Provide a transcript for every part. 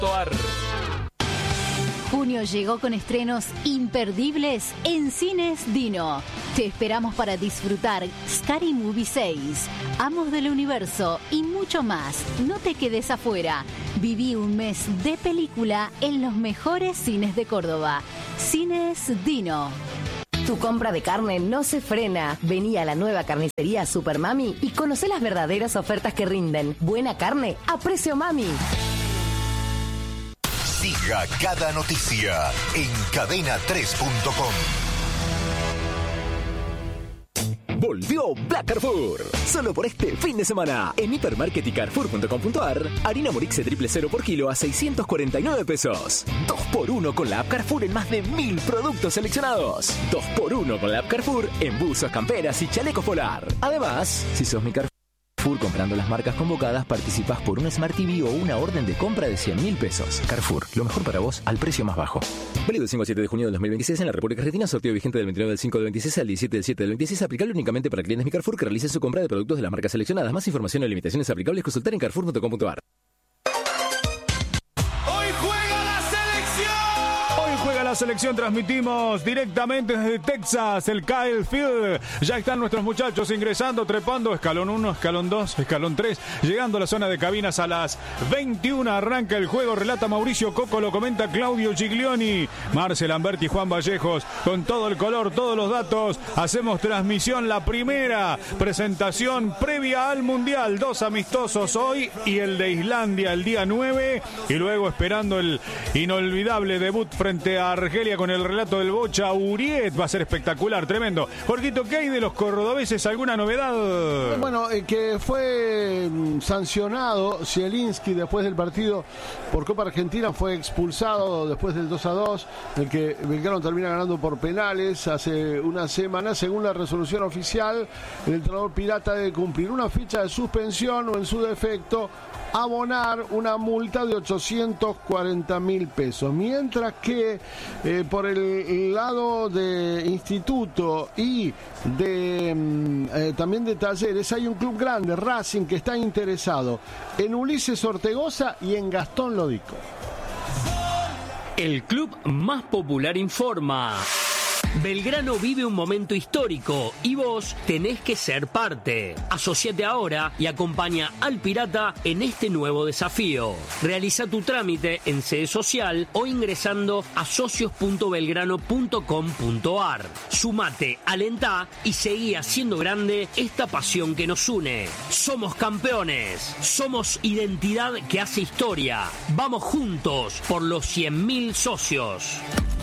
Junio llegó con estrenos imperdibles en Cines Dino. Te esperamos para disfrutar Scary Movie 6, Amos del Universo y mucho más. No te quedes afuera. Viví un mes de película en los mejores cines de Córdoba. Cines Dino. Tu compra de carne no se frena. Vení a la nueva carnicería Super Mami y conocé las verdaderas ofertas que rinden. Buena carne a precio mami. Siga cada noticia en cadena3.com. Volvió Black Carrefour. Solo por este fin de semana. En Hipermarket y Carrefour.com.ar, harina Morixe triple 0 por kilo a 649 pesos. 2x1 con la app Carrefour en más de 1000 productos seleccionados. 2x1 con la app Carrefour en buzos, camperas y chalecos polar. Además, si sos mi Carrefour comprando las marcas convocadas, participás por un Smart TV o una orden de compra de 100.000 pesos. Carrefour, lo mejor para vos al precio más bajo. Válido del 5 al 7 de junio del 2026 en la República Argentina. Sorteo vigente del 29 del 5 del 26 al 17 del 7 del 26. Aplicable únicamente para clientes Mi Carrefour que realicen su compra de productos de las marcas seleccionadas. Más información y limitaciones aplicables consultar en carrefour.com.ar. La selección transmitimos directamente desde Texas, el Kyle Field. Ya están nuestros muchachos ingresando, trepando, escalón 1, escalón 2, escalón 3, llegando a la zona de cabinas a las 21. Arranca el juego, relata Mauricio Coco, lo comenta Claudio Giglioni, Marcel Lamberti y Juan Vallejos, con todo el color, todos los datos. Hacemos transmisión, la primera presentación previa al Mundial, 2 amistosos hoy y el de Islandia el día 9, y luego esperando el inolvidable debut frente a Argelia con el relato del Bocha Uriet. Va a ser espectacular, tremendo. Jorgito, ¿qué hay de los cordobeses? ¿Alguna novedad? Bueno, que fue sancionado Zielinski después del partido por Copa Argentina, fue expulsado después del 2-2, el que Belgrano termina ganando por penales hace una semana. Según la resolución oficial, el entrenador pirata debe cumplir una ficha de suspensión o, en su defecto, abonar una multa de 840.000 pesos. Mientras que por el lado de Instituto y de también de Talleres, hay un club grande, Racing, que está interesado en Ulises Ortegoza y en Gastón Lodico. El club más popular informa. Belgrano vive un momento histórico y vos tenés que ser parte. Asociate ahora y acompaña al Pirata en este nuevo desafío. Realiza tu trámite en sede social o ingresando a socios.belgrano.com.ar. Sumate, alentá y seguí haciendo grande esta pasión que nos une. Somos campeones, somos identidad que hace historia. Vamos juntos por los 100.000 socios.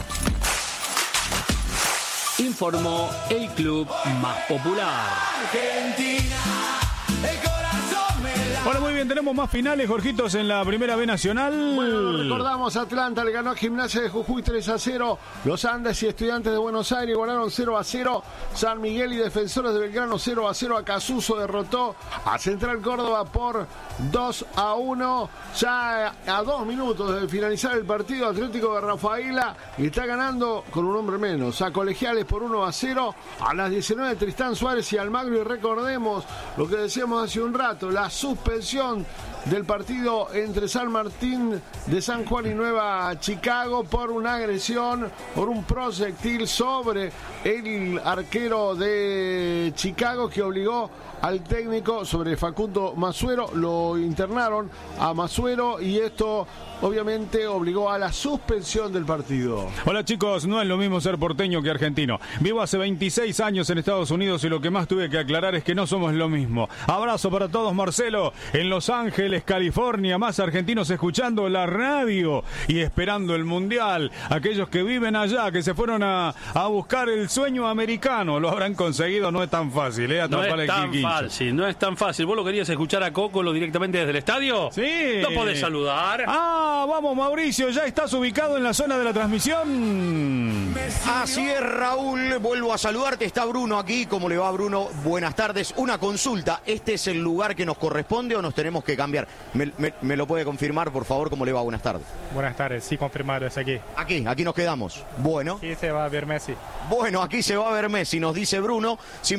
Informó el club más popular. Argentina, el corazón me da. Bueno, muy bien, tenemos más finales, Jorgitos, en la Primera B Nacional. Bueno, recordamos, Atlanta le ganó a Gimnasia de Jujuy 3-0. Los Andes y Estudiantes de Buenos Aires igualaron 0-0. San Miguel y Defensores de Belgrano 0-0. Acasuso derrotó a Central Córdoba por 2-1. Ya a 2 minutos de finalizar el partido, Atlético de Rafaela está ganando con un hombre menos a Colegiales por 1-0. A las 19, Tristán Suárez y Almagro. Y recordemos lo que decíamos hace un rato, la suspensión del partido entre San Martín de San Juan y Nueva Chicago por una agresión, por un proyectil sobre el arquero de Chicago que obligó al técnico, sobre Facundo Masuero. Lo internaron a Masuero y esto obviamente obligó a la suspensión del partido. Hola chicos, no es lo mismo ser porteño que argentino. Vivo hace 26 años en Estados Unidos y lo que más tuve que aclarar es que no somos lo mismo. Abrazo para todos, Marcelo, en Los Ángeles, California. Más argentinos escuchando la radio y esperando el Mundial. Aquellos que viven allá, que se fueron a buscar el sueño americano, lo habrán conseguido. No es tan fácil, atrapar el quinquincho. No es tan fácil. ¿Vos lo querías escuchar a Coco directamente desde el estadio? Sí. ¿No podés saludar? Vamos, Mauricio, ¿ya estás ubicado en la zona de la transmisión? Así es, Raúl, vuelvo a saludarte. Está Bruno aquí. ¿Cómo le va, Bruno? Buenas tardes. Una consulta. ¿Este es el lugar que nos corresponde o nos tenemos que cambiar? ¿Me lo puede confirmar, por favor? ¿Cómo le va? Buenas tardes. Buenas tardes, sí, confirmado, es aquí. Aquí nos quedamos. Bueno. Aquí se va a ver Messi. Bueno, aquí se va a ver Messi, nos dice Bruno.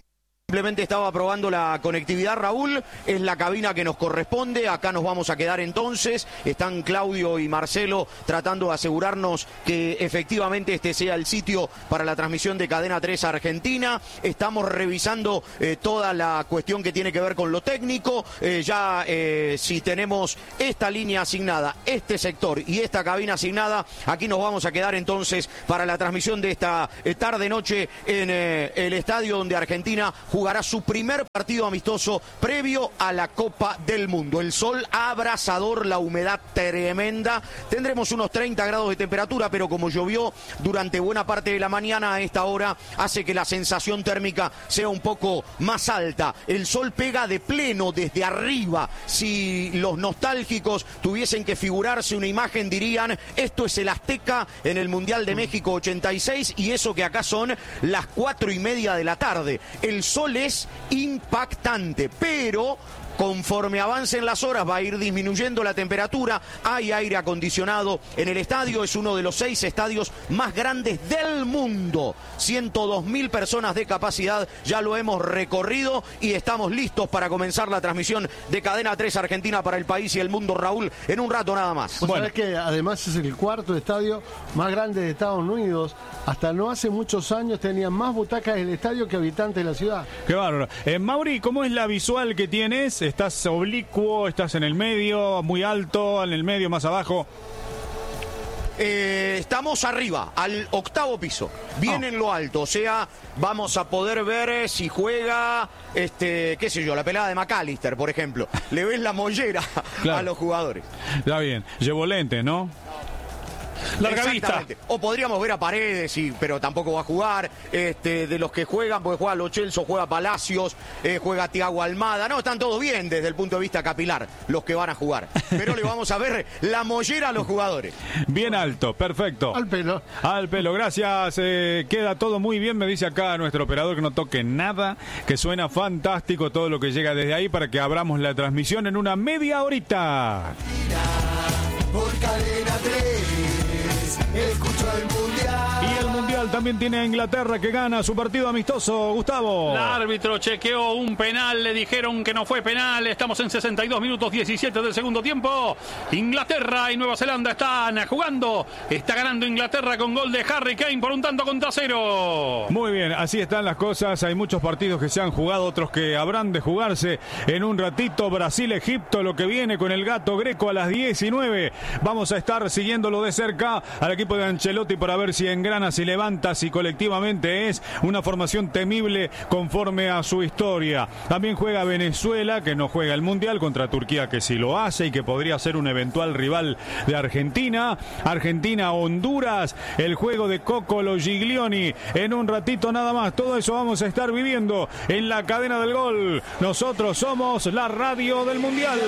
Simplemente estaba probando la conectividad, Raúl, es la cabina que nos corresponde, acá nos vamos a quedar entonces, están Claudio y Marcelo tratando de asegurarnos que efectivamente este sea el sitio para la transmisión de Cadena 3 Argentina, estamos revisando toda la cuestión que tiene que ver con lo técnico, si tenemos esta línea asignada, este sector y esta cabina asignada, aquí nos vamos a quedar entonces para la transmisión de esta tarde-noche en el estadio donde Argentina jugará su primer partido amistoso previo a la Copa del Mundo. El sol abrasador, la humedad tremenda. Tendremos unos 30 grados de temperatura, pero como llovió durante buena parte de la mañana, a esta hora hace que la sensación térmica sea un poco más alta. El sol pega de pleno desde arriba. Si los nostálgicos tuviesen que figurarse una imagen, dirían, esto es el Azteca en el Mundial de México 86, y eso que acá son las 4:30 de la tarde. El sol es impactante, pero conforme avancen las horas va a ir disminuyendo la temperatura, hay aire acondicionado en el estadio, es uno de los 6 estadios más grandes del mundo, 102.000 personas de capacidad, ya lo hemos recorrido y estamos listos para comenzar la transmisión de Cadena 3 Argentina para el país y el mundo, Raúl, en un rato nada más. Bueno, sabés que además es el cuarto estadio más grande de Estados Unidos, hasta no hace muchos años tenían más butacas en el estadio que habitantes de la ciudad. Qué bárbaro. Mauri, ¿cómo es la visual que tienes? ¿Estás oblicuo? ¿Estás en el medio? ¿Muy alto? ¿En el medio? ¿Más abajo? Estamos arriba, al 8º piso, bien en lo alto, o sea, vamos a poder ver si juega, qué sé yo, la pelada de McAllister, por ejemplo. Le ves la mollera a los jugadores. Está bien, llevo lentes, ¿no? Larga vista. O podríamos ver a Paredes, pero tampoco va a jugar. De los que juegan, porque juega Lo Celso, juega Palacios, juega Thiago Almada. No, están todos bien desde el punto de vista capilar los que van a jugar. Pero le vamos a ver la mollera a los jugadores. Bien alto, perfecto. Al pelo. Al pelo, gracias. Queda todo muy bien, me dice acá nuestro operador que no toque nada, que suena fantástico todo lo que llega desde ahí para que abramos la transmisión en una media horita. Por Cadena 3, escucho el Mundial. Y el Mundial también tiene a Inglaterra que gana su partido amistoso, Gustavo. El árbitro chequeó un penal, le dijeron que no fue penal. Estamos en 62 minutos 17 del segundo tiempo. Inglaterra y Nueva Zelanda están jugando. Está ganando Inglaterra con gol de Harry Kane por 1-0. Muy bien, así están las cosas. Hay muchos partidos que se han jugado, otros que habrán de jugarse en un ratito. Brasil-Egipto, lo que viene con el Gato Greco a las 19. Vamos a estar siguiéndolo de cerca al equipo de Ancelotti para ver si engrana, si levanta, si colectivamente es una formación temible conforme a su historia. También juega Venezuela, que no juega el Mundial, contra Turquía, que sí lo hace y que podría ser un eventual rival de Argentina. Argentina-Honduras, el juego de Cocolo Giglioni en un ratito nada más. Todo eso vamos a estar viviendo en la cadena del gol. Nosotros somos la radio del Mundial.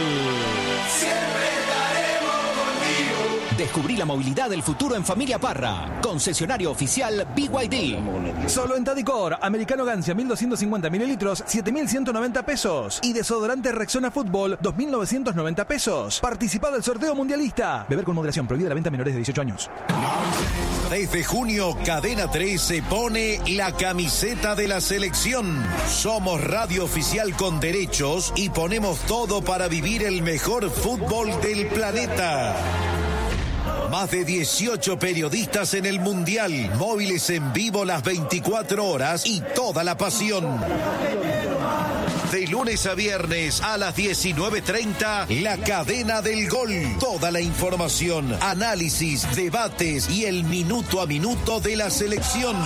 Descubrí la movilidad del futuro en Familia Parra. Concesionario oficial BYD. Solo en Tadicor, americano Gancia 1250 mililitros, 7.190 pesos. Y desodorante Rexona Fútbol, 2.990 pesos. Participa del sorteo mundialista. Beber con moderación, prohibida la venta a menores de 18 años. Desde junio, Cadena 3 se pone la camiseta de la selección. Somos radio oficial con derechos y ponemos todo para vivir el mejor fútbol del planeta. Más de 18 periodistas en el Mundial, móviles en vivo las 24 horas y toda la pasión. De lunes a viernes a las 19:30, la cadena del gol. Toda la información, análisis, debates y el minuto a minuto de la selección.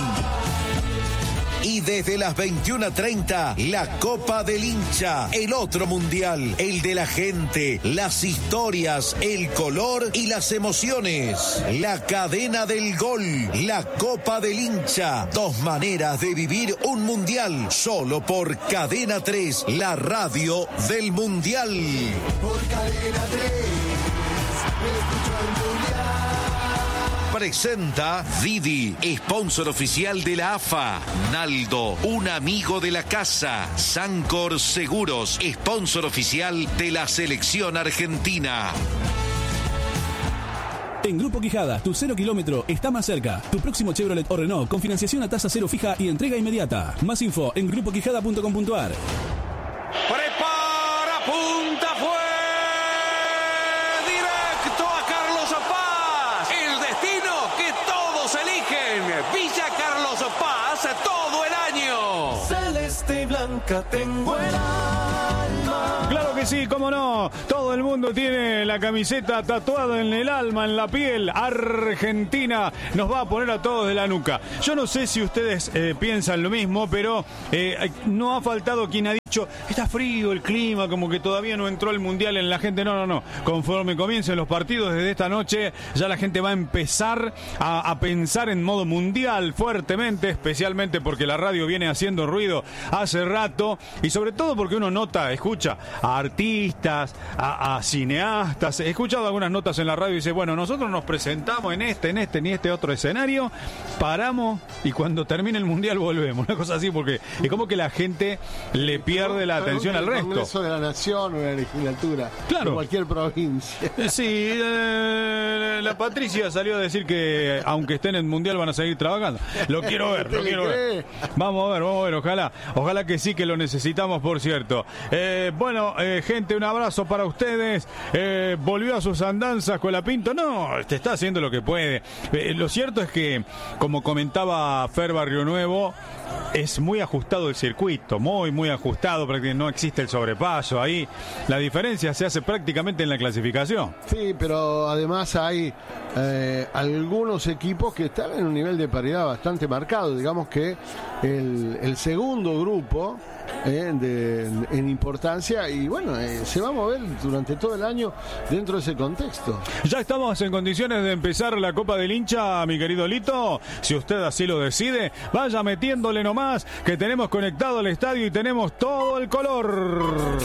Y desde las 21:30, la Copa del Hincha, el otro mundial, el de la gente, las historias, el color y las emociones. La cadena del gol, la Copa del Hincha, 2 maneras de vivir un mundial, solo por Cadena 3, la radio del mundial. Por Cadena 3, escucho el Mundial. Presenta Didi, sponsor oficial de la AFA. Naldo, un amigo de la casa. Sancor Seguros, sponsor oficial de la selección argentina. En Grupo Quijada, tu 0 kilómetro está más cerca. Tu próximo Chevrolet o Renault con financiación a tasa cero fija y entrega inmediata. Más info en grupoquijada.com.ar. Prepara, punta, fue directo a Carlos Paz. El destino que todos eligen. Villa Carlos Paz todo el año. Celeste y blanca tengo el alma. Claro que sí, cómo no. Todo el mundo tiene la camiseta tatuada en el alma, en la piel. Argentina nos va a poner a todos de la nuca. Yo no sé si ustedes piensan lo mismo, pero no ha faltado quien ha dicho, está frío el clima, como que todavía no entró el Mundial en la gente. No. Conforme comiencen los partidos desde esta noche, ya la gente va a empezar a pensar en modo mundial fuertemente, especialmente porque la radio viene haciendo ruido hace rato y sobre todo porque uno escucha a artistas, a cineastas. He escuchado algunas notas en la radio y dice, bueno, nosotros nos presentamos en este otro escenario, paramos y cuando termine el Mundial volvemos. Una cosa así, porque es como que la gente le pierde la atención al resto. El Congreso de la Nación o la legislatura. Claro. De cualquier provincia. Sí, la Patricia salió a decir que aunque estén en el Mundial van a seguir trabajando. Lo quiero ver. Vamos a ver, ojalá que sí, que lo necesitamos, por cierto. Bueno, gente, un abrazo para ustedes. Volvió a sus andanzas con la Pinto. No, te está haciendo lo que puede. Lo cierto es que, como comentaba Fer Barrio Nuevo, es muy ajustado el circuito, muy ajustado, prácticamente no existe el sobrepaso ahí. La diferencia se hace prácticamente en la clasificación. Sí, pero además hay algunos equipos que están en un nivel de paridad bastante marcado. Digamos que el segundo grupo en importancia, y bueno, se va a mover durante todo el año dentro de ese contexto. Ya estamos en condiciones de empezar la Copa del Hincha, mi querido Lito. Si usted así lo decide, vaya metiéndole nomás, que tenemos conectado el estadio y tenemos todo el color.